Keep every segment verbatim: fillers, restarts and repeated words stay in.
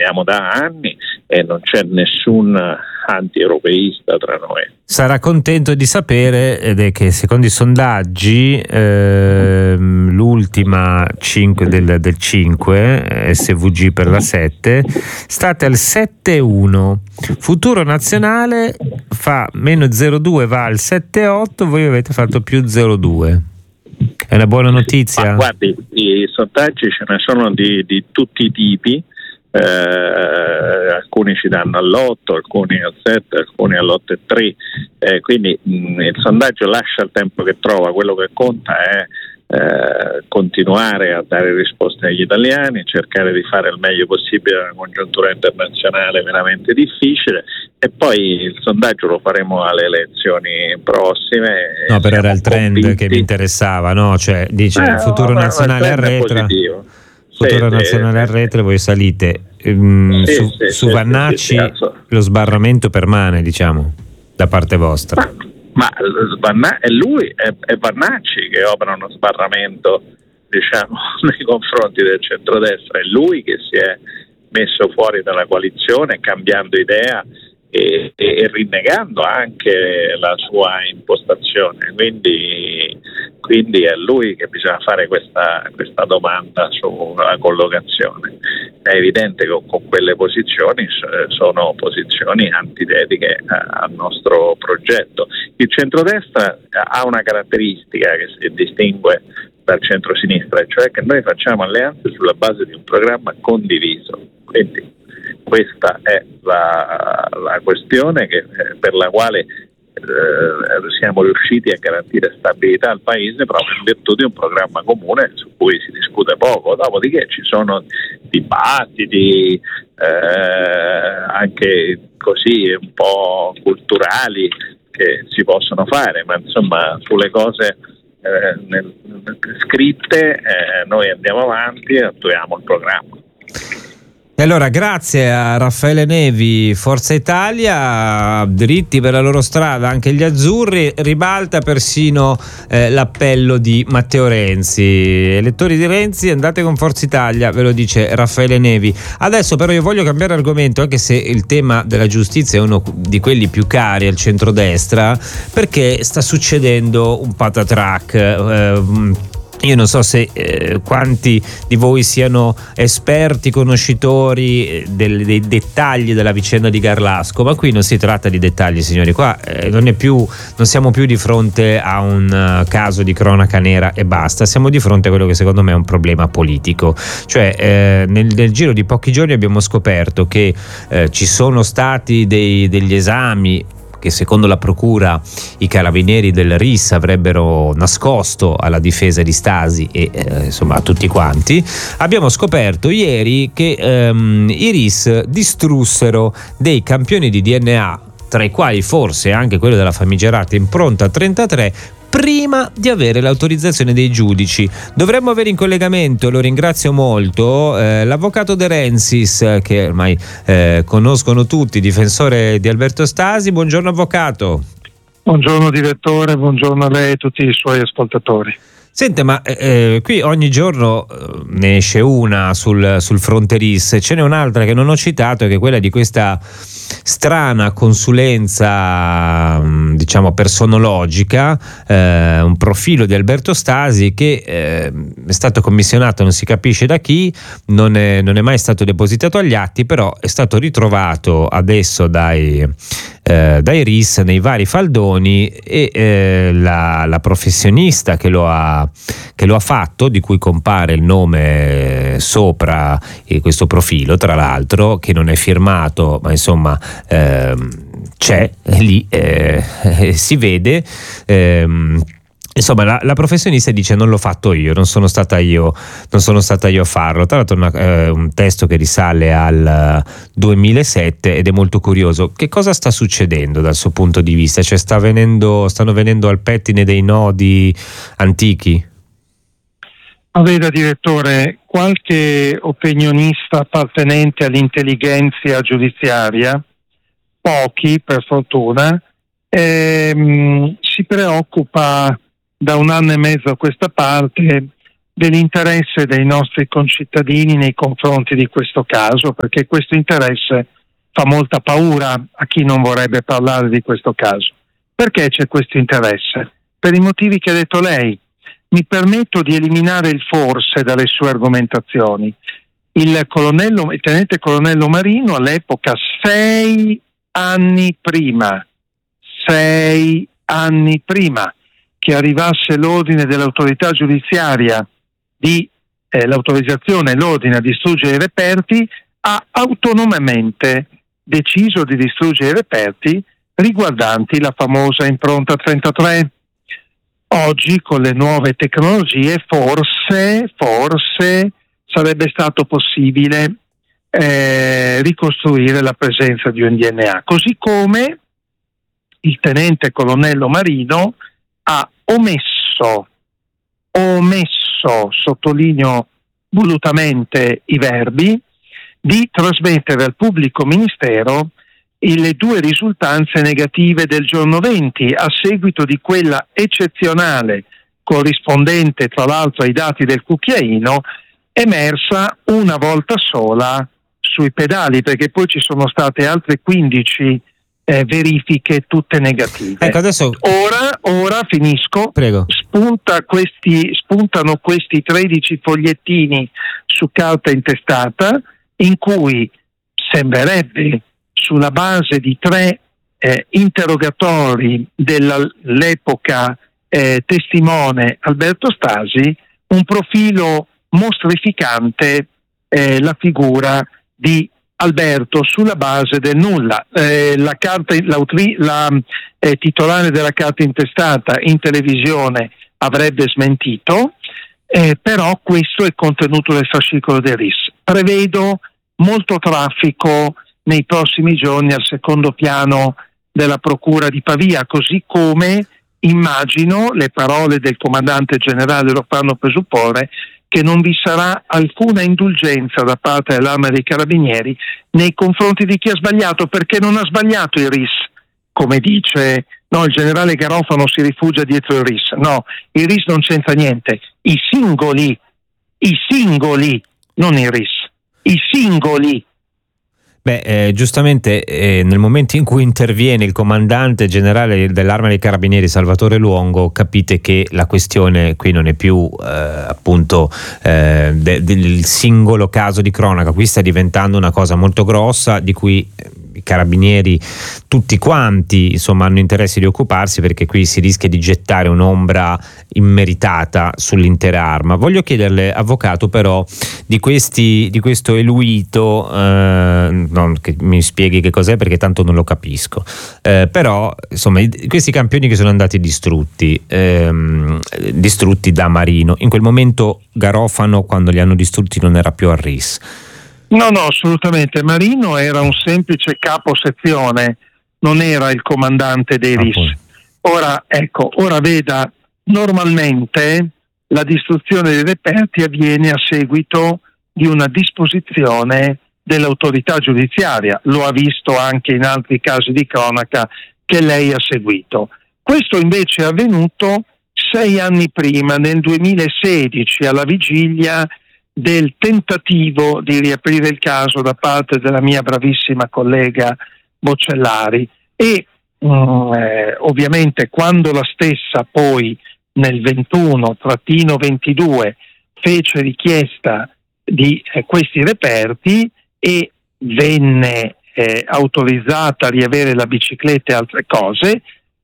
parliamo da anni e non c'è nessun anti-europeista tra noi. Sarà contento di sapere ed è che secondo i sondaggi ehm, l'ultima cinque del, del cinque, S V G per la sette, state al sette uno. Futuro Nazionale fa meno zero due, va al sette otto, voi avete fatto più zero due. È una buona notizia? Ma guardi, i sondaggi ce ne sono di, di tutti i tipi. Eh, alcuni ci danno all'otto, alcuni al sette, alcuni all'otto e tre, eh, quindi mh, il sondaggio lascia il tempo che trova. Quello che conta è eh, continuare a dare risposte agli italiani, cercare di fare il meglio possibile in una congiuntura internazionale veramente difficile, e poi il sondaggio lo faremo alle elezioni prossime. No, però era il trend convinti. Che mi interessava, no? Cioè dice eh, il futuro no, nazionale arretra. Futuro sì, nazionale a retro, voi salite um, sì, su, sì, su sì, Vannacci, sì, sì, lo sbarramento permane, diciamo, da parte vostra. Ma, ma è lui, è, è Vannacci che opera uno sbarramento, diciamo, nei confronti del centrodestra. È lui che si è messo fuori dalla coalizione, cambiando idea e, e, e rinnegando anche la sua impostazione. Quindi, quindi è lui che bisogna fare questa, questa domanda sulla collocazione. È evidente che con, con quelle posizioni sono posizioni antitetiche al nostro progetto. Il centrodestra ha una caratteristica che si distingue dal centro-sinistra, cioè che noi facciamo alleanze sulla base di un programma condiviso. Quindi questa è la, la questione che, per la quale eh, siamo riusciti a garantire stabilità al Paese proprio in virtù di un programma comune su cui si discute poco. Dopodiché ci sono dibattiti eh, anche così un po' culturali che si possono fare, ma insomma sulle cose eh, nel, scritte eh, noi andiamo avanti e attuiamo il programma. E allora grazie a Raffaele Nevi, Forza Italia, dritti per la loro strada anche gli azzurri, ribalta persino eh, l'appello di Matteo Renzi. Elettori di Renzi, andate con Forza Italia, ve lo dice Raffaele Nevi. Adesso però io voglio cambiare argomento, anche se il tema della giustizia è uno di quelli più cari al centrodestra, perché sta succedendo un patatrac. eh, Io non so se eh, quanti di voi siano esperti, conoscitori del, dei dettagli della vicenda di Garlasco, ma qui non si tratta di dettagli, signori. Qua eh, non è più, non siamo più di fronte a un uh, caso di cronaca nera e basta. Siamo di fronte a quello che secondo me è un problema politico. Cioè eh, nel, nel giro di pochi giorni abbiamo scoperto che eh, ci sono stati dei, degli esami che secondo la procura i carabinieri del R I S avrebbero nascosto alla difesa di Stasi e eh, insomma a tutti quanti. Abbiamo scoperto ieri che ehm, i R I S distrussero dei campioni di D N A, tra i quali forse anche quello della famigerata impronta trentatré, prima di avere l'autorizzazione dei giudici. Dovremmo avere in collegamento, lo ringrazio molto, eh, l'avvocato De Rensis, che ormai eh, conoscono tutti, difensore di Alberto Stasi. Buongiorno avvocato. Buongiorno direttore, buongiorno a lei e a tutti i suoi ascoltatori. Sente, ma eh, qui ogni giorno eh, ne esce una sul, sul fronte R I S, ce n'è un'altra che non ho citato, che è quella di questa strana consulenza, diciamo, personologica, eh, un profilo di Alberto Stasi che eh, è stato commissionato, non si capisce da chi, non è, non è mai stato depositato agli atti, però è stato ritrovato adesso dai, eh, dai R I S nei vari faldoni e eh, la, la professionista che lo ha che lo ha fatto, di cui compare il nome sopra eh, questo profilo, tra l'altro, che non è firmato, ma insomma ehm, c'è lì, eh, eh, si vede. ehm, Insomma, la, la professionista dice: non l'ho fatto io, non sono stata io, non sono stata io a farlo. Tra l'altro, una, eh, un testo che risale al duemilasette ed è molto curioso. Che cosa sta succedendo dal suo punto di vista? Cioè, sta venendo, stanno venendo al pettine dei nodi antichi? Ma veda direttore, qualche opinionista appartenente all'intelligenza giudiziaria, pochi per fortuna, ehm, si preoccupa da un anno e mezzo a questa parte dell'interesse dei nostri concittadini nei confronti di questo caso, perché questo interesse fa molta paura a chi non vorrebbe parlare di questo caso. Perché c'è questo interesse? Per i motivi che ha detto lei. Mi permetto di eliminare il forse dalle sue argomentazioni. Il colonnello, il tenente colonnello Marino all'epoca, sei anni prima, sei anni prima che arrivasse l'ordine dell'autorità giudiziaria di eh, l'autorizzazione e l'ordine a distruggere i reperti, ha autonomamente deciso di distruggere i reperti riguardanti la famosa impronta trentatré. Oggi con le nuove tecnologie forse, forse sarebbe stato possibile eh, ricostruire la presenza di un D N A, così come il tenente colonnello Marino ha omesso, omesso, sottolineo volutamente i verbi, di trasmettere al pubblico ministero le due risultanze negative del giorno venti a seguito di quella eccezionale, corrispondente tra l'altro ai dati del cucchiaino, emersa una volta sola sui pedali, perché poi ci sono state altre quindici eh, verifiche tutte negative. Ecco, adesso ora, ora finisco. Prego. Spunta questi, spuntano questi tredici fogliettini su carta intestata in cui sembrerebbe, sulla base di tre eh, interrogatori dell'epoca eh, testimone Alberto Stasi, un profilo mostrificante eh, la figura di Alberto sulla base del nulla. Eh, la carta, la, la eh, titolare della carta intestata in televisione avrebbe smentito, eh, però questo è contenuto nel fascicolo del R I S. Prevedo molto traffico nei prossimi giorni al secondo piano della Procura di Pavia, così come immagino le parole del comandante generale lo fanno presupporre che non vi sarà alcuna indulgenza da parte dell'Arma dei Carabinieri nei confronti di chi ha sbagliato, perché non ha sbagliato il R I S, come dice no, il generale Garofano si rifugia dietro il R I S. No, il R I S non c'entra niente, i singoli, i singoli, non il R I S, i singoli. Beh, eh, giustamente eh, nel momento in cui interviene il comandante generale dell'Arma dei Carabinieri Salvatore Luongo, capite che la questione qui non è più eh, appunto eh, de- del singolo caso di cronaca, qui sta diventando una cosa molto grossa di cui i carabinieri tutti quanti insomma hanno interesse di occuparsi, perché qui si rischia di gettare un'ombra immeritata sull'intera Arma. Voglio chiederle, avvocato, però di questi di questo eluito, eh, non che mi spieghi che cos'è perché tanto non lo capisco, eh, però insomma questi campioni che sono andati distrutti ehm, distrutti da Marino, in quel momento Garofano, quando li hanno distrutti, non era più al R I S. No, no, assolutamente. Marino era un semplice capo sezione, non era il comandante dei R I S. Ora, ecco, ora veda, normalmente la distruzione dei reperti avviene a seguito di una disposizione dell'autorità giudiziaria. Lo ha visto anche in altri casi di cronaca che lei ha seguito. Questo invece è avvenuto sei anni prima, nel duemilasedici, alla vigilia del tentativo di riaprire il caso da parte della mia bravissima collega Boccellari e mm, eh, ovviamente quando la stessa poi nel ventuno ventidue fece richiesta di eh, questi reperti e venne eh, autorizzata a riavere la bicicletta e altre cose,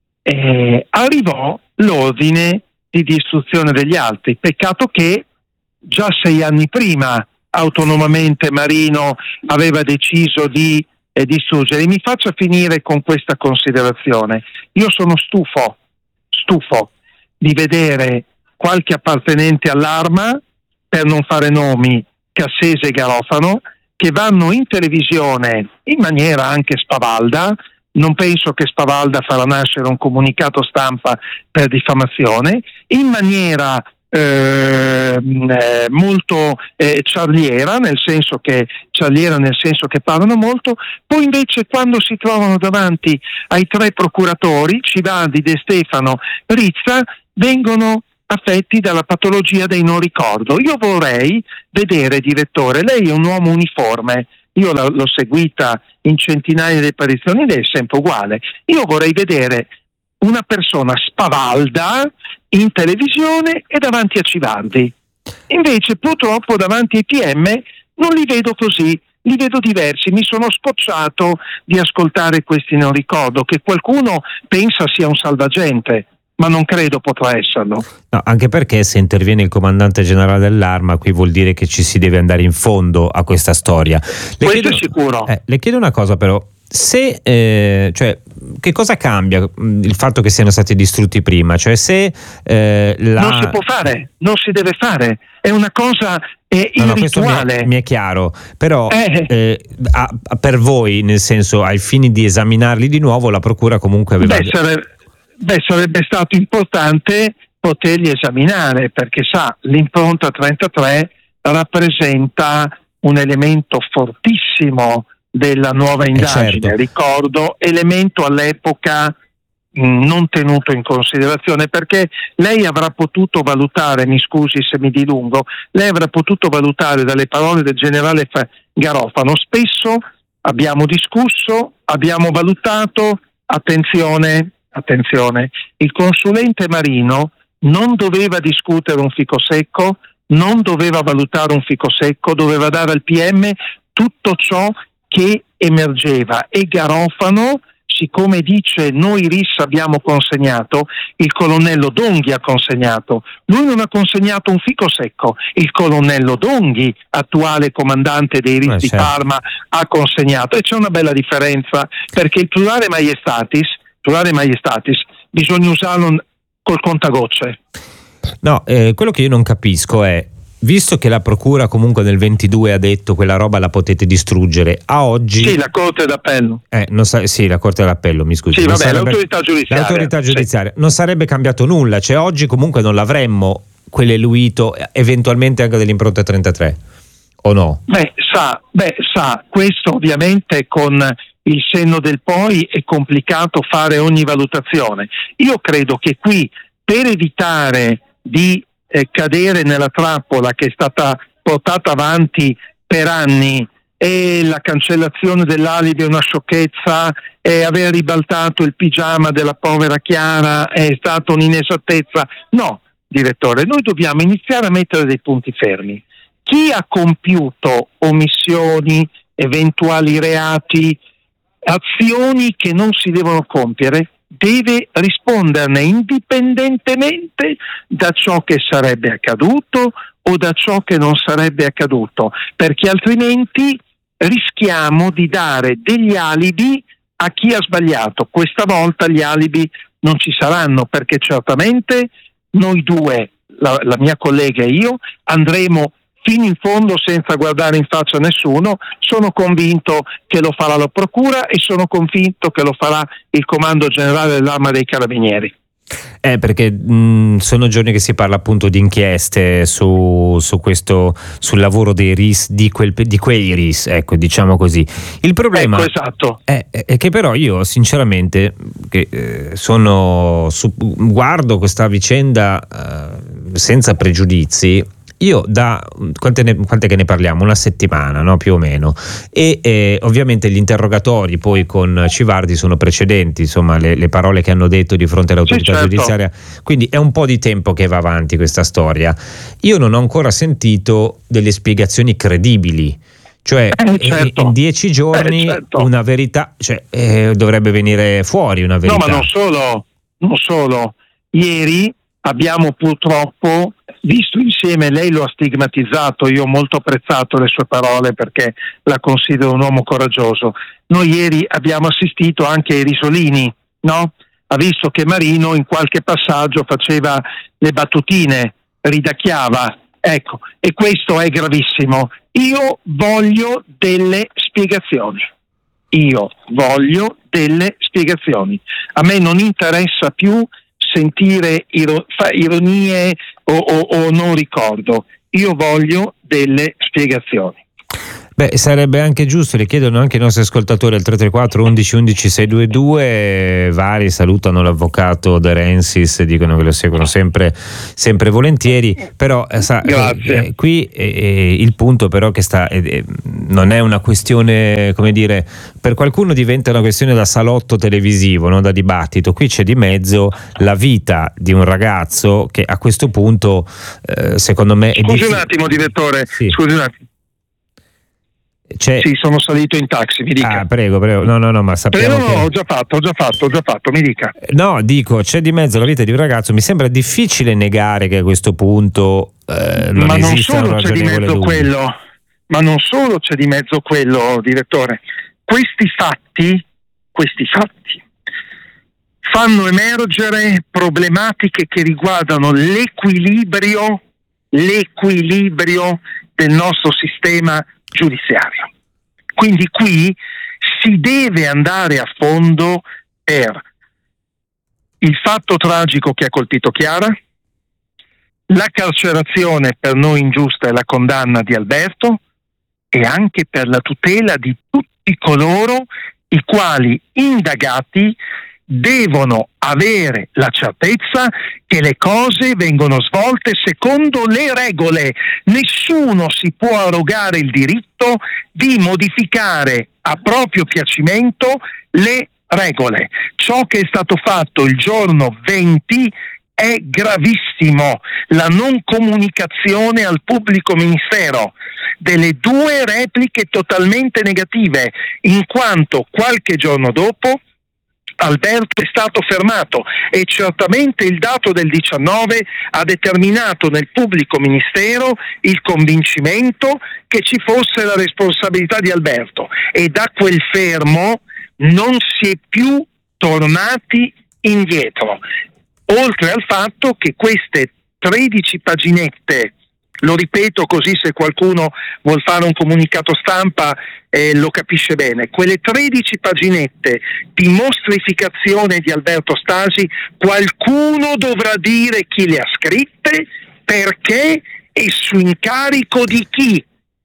eh, arrivò l'ordine di distruzione degli altri. Peccato che già sei anni prima autonomamente Marino aveva deciso di eh, distruggere. Mi faccia finire con questa considerazione. Io sono stufo, stufo di vedere qualche appartenente all'Arma, per non fare nomi, Cassese e Garofano, che vanno in televisione in maniera anche spavalda. Non penso che Spavalda farà nascere un comunicato stampa per diffamazione, in maniera Eh, eh, molto eh, ciarliera, nel senso che ciarliera nel senso che parlano molto, poi invece quando si trovano davanti ai tre procuratori, Civadi, De Stefano, Rizza, vengono affetti dalla patologia dei non ricordo. Io vorrei vedere, direttore, lei è un uomo uniforme, io l'ho, l'ho seguita in centinaia di apparizioni, lei è sempre uguale. Io vorrei vedere una persona spavalda in televisione e davanti a Civardi. Invece purtroppo davanti ai P M non li vedo così, li vedo diversi. Mi sono scocciato di ascoltare questi non ricordo, che qualcuno pensa sia un salvagente, ma non credo potrà esserlo. No, anche perché se interviene il comandante generale dell'Arma, qui vuol dire che ci si deve andare in fondo a questa storia. Le Questo chiedo, è sicuro. Eh, le chiedo una cosa però, se eh, cioè che cosa cambia mh, il fatto che siano stati distrutti prima? Cioè se eh, la... non si può fare, non si deve fare, è una cosa è no, no, questo mi è, mi è chiaro, però eh. Eh, a, a, per voi, nel senso, ai fini di esaminarli di nuovo, la procura comunque aveva... Beh, sarebbe, beh, sarebbe stato importante poterli esaminare, perché sa, l'impronta trentatré rappresenta un elemento fortissimo della nuova indagine, eh certo. Ricordo, elemento all'epoca mh, non tenuto in considerazione, perché lei avrà potuto valutare, mi scusi se mi dilungo, lei avrà potuto valutare dalle parole del generale Garofano, spesso abbiamo discusso, abbiamo valutato, attenzione, attenzione, il consulente Marino non doveva discutere un fico secco, non doveva valutare un fico secco, doveva dare al P M tutto ciò che emergeva, e Garofano, siccome dice noi R I S abbiamo consegnato, il colonnello Donghi ha consegnato, lui non ha consegnato un fico secco, il colonnello Donghi, attuale comandante dei R I S eh, di certo. Parma, ha consegnato, e c'è una bella differenza, perché il plurale maiestatis, plurale maiestatis bisogna usarlo col contagocce. No, eh, quello che io non capisco è, visto che la procura comunque nel ventidue ha detto quella roba la potete distruggere, a oggi... Sì, la Corte d'Appello. Eh, non sa- sì, la Corte d'Appello, mi scusi. Sì, vabbè, sarebbe... l'autorità giudiziaria. L'autorità giudiziaria. Sì. Non sarebbe cambiato nulla, cioè oggi comunque non l'avremmo quell'eluito, eventualmente anche dell'impronta trentatré, o no? Beh, sa, beh, sa, questo ovviamente con il senno del poi è complicato fare ogni valutazione. Io credo che qui, per evitare di eh, cadere nella trappola che è stata portata avanti per anni, e la cancellazione dell'alibi è una sciocchezza, e aver ribaltato il pigiama della povera Chiara è stata un'inesattezza. No, direttore, noi dobbiamo iniziare a mettere dei punti fermi. Chi ha compiuto omissioni, eventuali reati, azioni che non si devono compiere, deve risponderne indipendentemente da ciò che sarebbe accaduto o da ciò che non sarebbe accaduto, perché altrimenti rischiamo di dare degli alibi a chi ha sbagliato. Questa volta gli alibi non ci saranno, perché certamente noi due, la, la mia collega e io, andremo fino in fondo senza guardare in faccia a nessuno. Sono convinto che lo farà la procura e sono convinto che lo farà il comando generale dell'Arma dei Carabinieri. Eh, perché mh, sono giorni che si parla appunto di inchieste su, su questo, sul lavoro dei R I S, di, quel, di quei R I S, ecco, diciamo così. Il problema ecco, esatto. è, è che però io sinceramente che, eh, sono su, guardo questa vicenda eh, senza pregiudizi. Io da quante, ne, quante che ne parliamo? Una settimana, no? Più o meno. E eh, ovviamente gli interrogatori poi con Civardi sono precedenti, insomma, le, le parole che hanno detto di fronte all'autorità sì, certo. giudiziaria. Quindi è un po' di tempo che va avanti questa storia. Io non ho ancora sentito delle spiegazioni credibili. Cioè eh, certo. in dieci giorni eh, certo. una verità, cioè eh, dovrebbe venire fuori una verità. No, ma non solo, non solo. Ieri abbiamo purtroppo visto insieme, lei lo ha stigmatizzato, io ho molto apprezzato le sue parole perché la considero un uomo coraggioso. Noi ieri abbiamo assistito anche ai risolini, no? Ha visto che Marino in qualche passaggio faceva le battutine, ridacchiava, ecco, e questo è gravissimo. Io voglio delle spiegazioni. Io voglio delle spiegazioni. A me non interessa più sentire iro- ironie o, o, o non ricordo. Io voglio delle spiegazioni. Beh, sarebbe anche giusto, le chiedono anche i nostri ascoltatori al tre tre quattro undici undici sei due due, vari salutano l'avvocato De Rensis, dicono che lo seguono sempre, sempre volentieri, però eh, sa, eh, qui eh, il punto però che sta eh, non è una questione, come dire, per qualcuno diventa una questione da salotto televisivo, non da dibattito, qui c'è di mezzo la vita di un ragazzo che a questo punto eh, secondo me è scusi difficile. un attimo direttore, sì. scusi un attimo. C'è... Sì, sono salito in taxi, mi dica. Ah, prego, prego. No, no, no, ma sappiamo prego, no, che... ho già fatto, ho già fatto, ho già fatto, mi dica. No, dico, c'è di mezzo la vita di un ragazzo, mi sembra difficile negare che a questo punto eh, non ma non esista un solo c'è di mezzo ragionevole quello, ma non solo c'è di mezzo quello, direttore. Questi fatti, questi fatti fanno emergere problematiche che riguardano l'equilibrio, l'equilibrio del nostro sistema giudiziario. Quindi qui si deve andare a fondo per il fatto tragico che ha colpito Chiara, la carcerazione per noi ingiusta e la condanna di Alberto, e anche per la tutela di tutti coloro i quali indagati devono avere la certezza che le cose vengono svolte secondo le regole. Nessuno si può arrogare il diritto di modificare a proprio piacimento le regole. Ciò che è stato fatto il giorno venti è gravissimo, la non comunicazione al pubblico ministero delle due repliche totalmente negative, in quanto qualche giorno dopo Alberto è stato fermato e certamente il dato del diciannove ha determinato nel pubblico ministero il convincimento che ci fosse la responsabilità di Alberto, e da quel fermo non si è più tornati indietro, oltre al fatto che queste tredici paginette, lo ripeto così se qualcuno vuol fare un comunicato stampa eh, lo capisce bene, quelle tredici paginette di mostrificazione di Alberto Stasi, qualcuno dovrà dire chi le ha scritte, perché e su incarico di chi.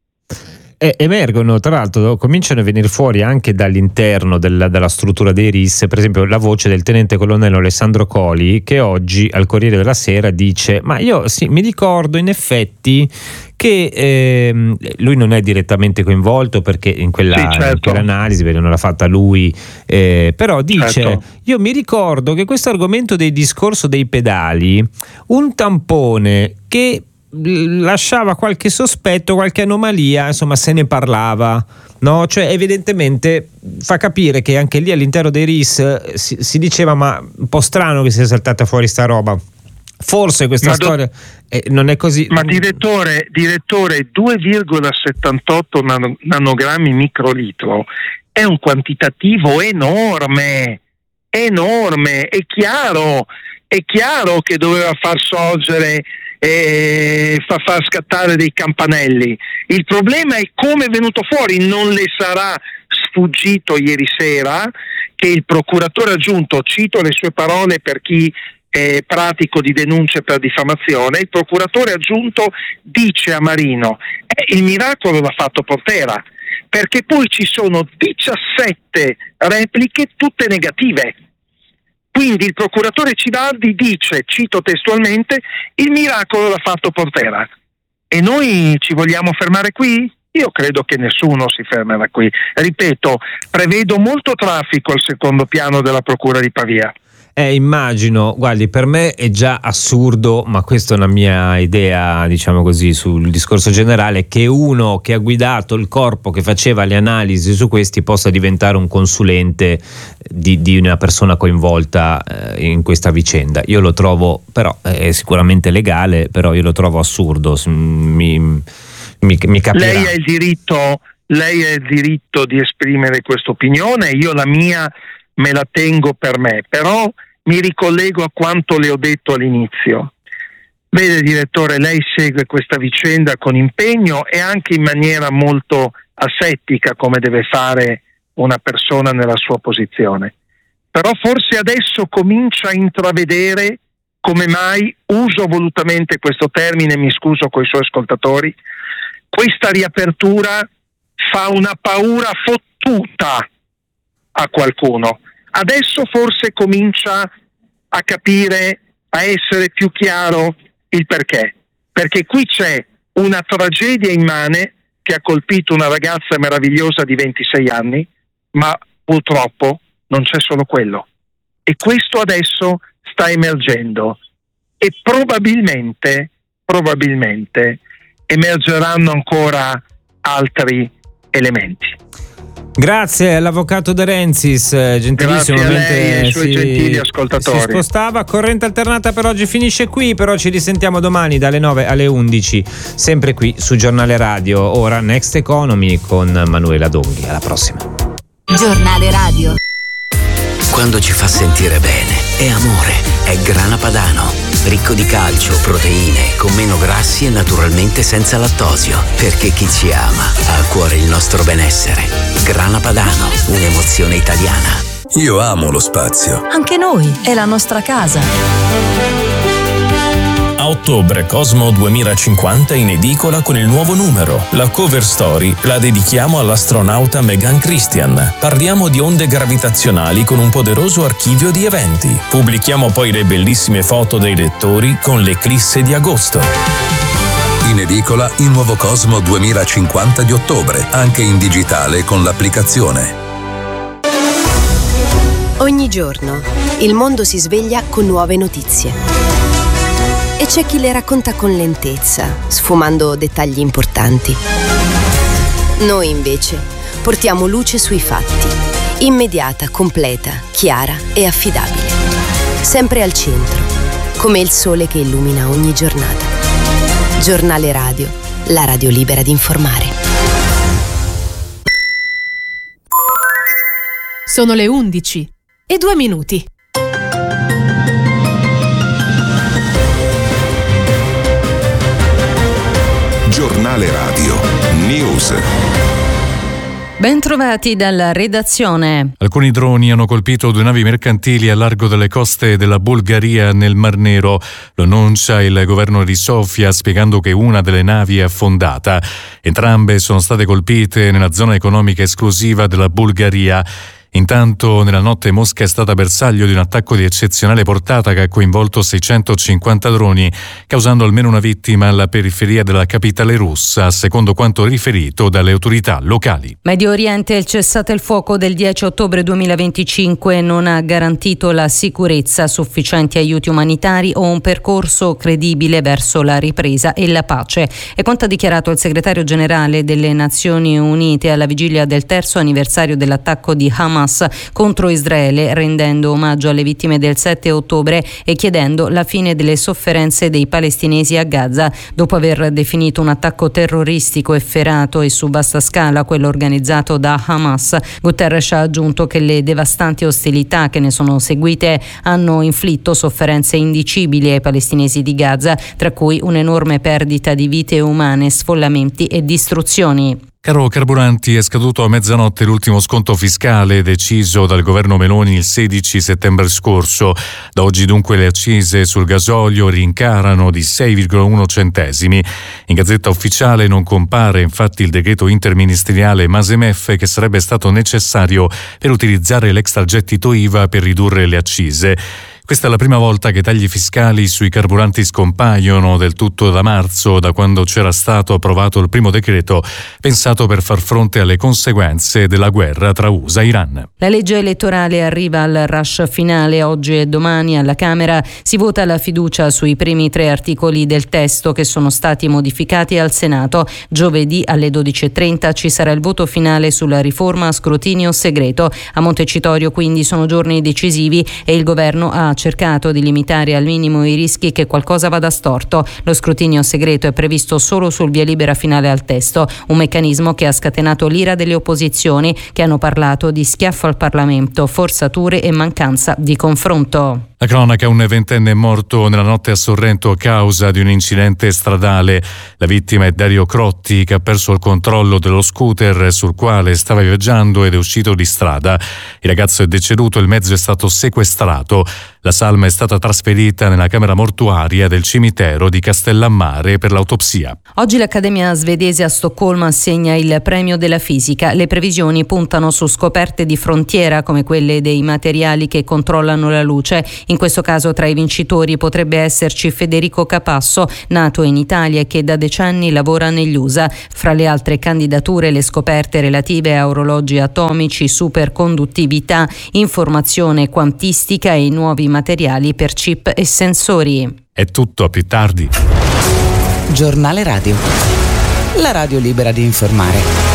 Eh, emergono, tra l'altro, cominciano a venire fuori anche dall'interno della, della struttura dei R I S, per esempio la voce del tenente colonnello Alessandro Coli, che oggi al Corriere della Sera dice: ma io sì, mi ricordo in effetti che eh, lui non è direttamente coinvolto perché in quella, sì, certo. in quell'analisi non l'ha fatta lui, eh, però dice: certo. io mi ricordo che questo argomento del discorso dei pedali, un tampone che lasciava qualche sospetto, qualche anomalia, insomma se ne parlava, no? Cioè evidentemente fa capire che anche lì all'interno dei R I S si, si diceva: ma un po' strano che sia saltata fuori sta roba, forse questa ma storia do... eh, non è così. Ma direttore, direttore due virgola settantotto nan- nanogrammi microlitro è un quantitativo enorme, enorme, è chiaro, è chiaro che doveva far sorgere e fa far scattare dei campanelli. Il problema è come è venuto fuori. Non le sarà sfuggito ieri sera che il procuratore aggiunto, cito le sue parole per chi è pratico di denunce per diffamazione, il procuratore aggiunto dice a Marino: eh, il miracolo l'ha fatto Portera, perché poi ci sono diciassette repliche tutte negative. Quindi il procuratore Civaldi dice, cito testualmente: il miracolo l'ha fatto Portera. E noi ci vogliamo fermare qui? Io credo che nessuno si fermerà qui. Ripeto, prevedo molto traffico al secondo piano della Procura di Pavia. Eh, immagino, guardi, per me è già assurdo, ma questa è una mia idea, diciamo così, sul discorso generale, che uno che ha guidato il corpo che faceva le analisi su questi possa diventare un consulente di, di una persona coinvolta eh, in questa vicenda. Io lo trovo, però è sicuramente legale, però io lo trovo assurdo. Mi, mi, mi capirà. Lei ha il diritto, lei ha il diritto di esprimere questa opinione, io la mia me la tengo per me, però mi ricollego a quanto le ho detto all'inizio. Vede direttore, lei segue questa vicenda con impegno e anche in maniera molto asettica, come deve fare una persona nella sua posizione. Però forse adesso comincia a intravedere come mai, uso volutamente questo termine, mi scuso coi suoi ascoltatori, questa riapertura fa una paura fottuta a qualcuno. Adesso forse comincia a capire, a essere più chiaro il perché. Perché qui c'è una tragedia immane che ha colpito una ragazza meravigliosa di ventisei anni, ma purtroppo non c'è solo quello. E questo adesso sta emergendo e probabilmente, probabilmente emergeranno ancora altri elementi. Grazie all'avvocato De Renzis, gentilissimo. Grazie a lei e ai suoi si, gentili ascoltatori. Si spostava. Corrente alternata per oggi finisce qui, però ci risentiamo domani dalle nove alle undici, sempre qui su Giornale Radio. Ora Next Economy con Manuela Donghi. Alla prossima. Giornale Radio. Quando ci fa sentire bene, è amore, è Grana Padano. Ricco di calcio, proteine, con meno grassi e naturalmente senza lattosio. Perché chi ci ama ha a cuore il nostro benessere. Grana Padano, un'emozione italiana. Io amo lo spazio. Anche noi, è la nostra casa. A ottobre Cosmo duemilacinquanta in edicola con il nuovo numero. La cover story la dedichiamo all'astronauta Megan Christian. Parliamo di onde gravitazionali con un poderoso archivio di eventi. Pubblichiamo poi le bellissime foto dei lettori con l'eclisse di agosto. In edicola il nuovo Cosmo duemilacinquanta di ottobre, anche in digitale con l'applicazione. Ogni giorno il mondo si sveglia con nuove notizie. E c'è chi le racconta con lentezza, sfumando dettagli importanti. Noi invece portiamo luce sui fatti, immediata, completa, chiara e affidabile. Sempre al centro, come il sole che illumina ogni giornata. Giornale Radio, la radio libera di informare. Sono le undici e due minuti. Giornale Radio News. Bentrovati dalla redazione. Alcuni droni hanno colpito due navi mercantili a largo delle coste della Bulgaria nel Mar Nero. Lo annuncia il governo di Sofia, spiegando che una delle navi è affondata. Entrambe sono state colpite nella zona economica esclusiva della Bulgaria. Intanto nella notte Mosca è stata bersaglio di un attacco di eccezionale portata che ha coinvolto seicentocinquanta droni, causando almeno una vittima alla periferia della capitale russa, secondo quanto riferito dalle autorità locali. Medio Oriente, il cessate il fuoco del dieci ottobre duemilaventicinque non ha garantito la sicurezza, sufficienti aiuti umanitari o un percorso credibile verso la ripresa e la pace. È quanto ha dichiarato il segretario generale delle Nazioni Unite alla vigilia del terzo anniversario dell'attacco di Hamas contro Israele, rendendo omaggio alle vittime del sette ottobre e chiedendo la fine delle sofferenze dei palestinesi a Gaza. Dopo aver definito un attacco terroristico efferato e su vasta scala quello organizzato da Hamas, Guterres ha aggiunto che le devastanti ostilità che ne sono seguite hanno inflitto sofferenze indicibili ai palestinesi di Gaza, tra cui un'enorme perdita di vite umane, sfollamenti e distruzioni. Caro carburanti, è scaduto a mezzanotte l'ultimo sconto fiscale deciso dal governo Meloni il sedici settembre scorso. Da oggi dunque le accise sul gasolio rincarano di sei virgola uno centesimi. In Gazzetta Ufficiale non compare infatti il decreto interministeriale Masemef che sarebbe stato necessario per utilizzare l'extragettito I V A per ridurre le accise. Questa è la prima volta che tagli fiscali sui carburanti scompaiono del tutto da marzo, da quando c'era stato approvato il primo decreto pensato per far fronte alle conseguenze della guerra tra U S A e Iran. La legge elettorale arriva al rush finale. Oggi e domani alla Camera si vota la fiducia sui primi tre articoli del testo che sono stati modificati al Senato. Giovedì alle dodici e trenta ci sarà il voto finale sulla riforma a scrutinio segreto. A Montecitorio quindi sono giorni decisivi e il governo ha cercato di limitare al minimo i rischi che qualcosa vada storto. Lo scrutinio segreto è previsto solo sul via libera finale al testo, un meccanismo che ha scatenato l'ira delle opposizioni che hanno parlato di schiaffo al Parlamento, forzature e mancanza di confronto. La cronaca: un ventenne è morto nella notte a Sorrento a causa di un incidente stradale. La vittima è Dario Crotti, che ha perso il controllo dello scooter sul quale stava viaggiando ed è uscito di strada. Il ragazzo è deceduto, il mezzo è stato sequestrato. La salma è stata trasferita nella camera mortuaria del cimitero di Castellammare per l'autopsia. Oggi l'Accademia svedese a Stoccolma assegna il premio della fisica. Le previsioni puntano su scoperte di frontiera come quelle dei materiali che controllano la luce. In questo caso tra i vincitori potrebbe esserci Federico Capasso, nato in Italia e che da decenni lavora negli U S A. Fra le altre candidature le scoperte relative a orologi atomici, superconduttività, informazione quantistica e i nuovi materiali per chip e sensori. È tutto, a più tardi. Giornale Radio. La radio libera di informare.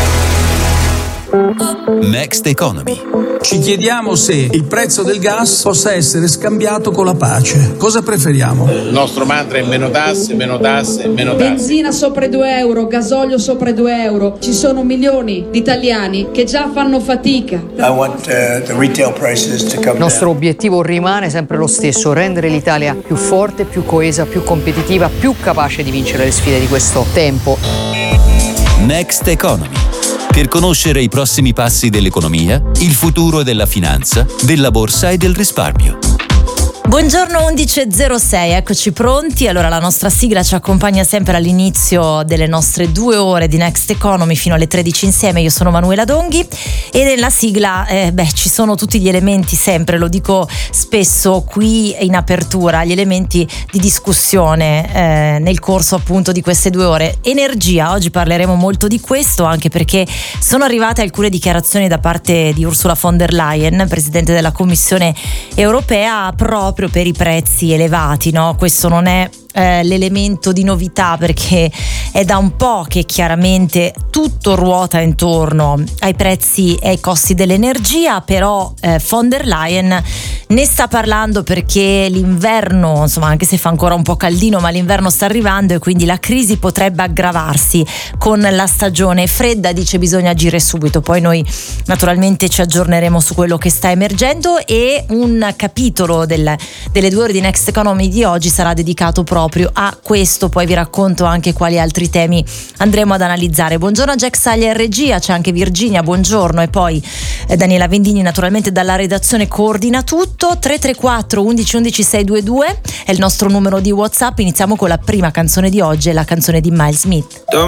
Next Economy. Ci chiediamo se il prezzo del gas possa essere scambiato con la pace. Cosa preferiamo? Il nostro mantra è meno tasse, meno tasse, meno tasse. Benzina sopra i due euro, gasolio sopra i due euro. Ci sono milioni di italiani che già fanno fatica. I want uh, the retail prices to come Il nostro down. obiettivo rimane sempre lo stesso: rendere l'Italia più forte, più coesa, più competitiva, più capace di vincere le sfide di questo tempo. Next Economy. Per conoscere i prossimi passi dell'economia, il futuro della finanza, della borsa e del risparmio. Buongiorno, undici e zero sei, eccoci pronti. Allora, la nostra sigla ci accompagna sempre all'inizio delle nostre due ore di Next Economy fino alle tredici insieme. Io sono Manuela Donghi e nella sigla eh, beh, ci sono tutti gli elementi, sempre lo dico spesso qui in apertura, gli elementi di discussione eh, nel corso appunto di queste due ore. Energia, oggi parleremo molto di questo, anche perché sono arrivate alcune dichiarazioni da parte di Ursula von der Leyen, Presidente della Commissione Europea, proprio per i prezzi elevati, no? Questo non è eh, l'elemento di novità, perché è da un po' che chiaramente tutto ruota intorno ai prezzi e ai costi dell'energia, però eh, von der Leyen ne sta parlando perché l'inverno, insomma, anche se fa ancora un po' caldino, ma l'inverno sta arrivando e quindi la crisi potrebbe aggravarsi con la stagione fredda. Dice bisogna agire subito. Poi noi naturalmente ci aggiorneremo su quello che sta emergendo e un capitolo del, delle due ore di Next Economy di oggi sarà dedicato proprio a questo. Poi vi racconto anche quali altri temi andremo ad analizzare. Buongiorno a Jack Saglia in regia, c'è anche Virginia, buongiorno, e poi eh, Daniela Vendini naturalmente dalla redazione coordina tutto. Tre tre quattro undici undici sei due due è il nostro numero di WhatsApp. Iniziamo con la prima canzone di oggi, la canzone di Miles Smith.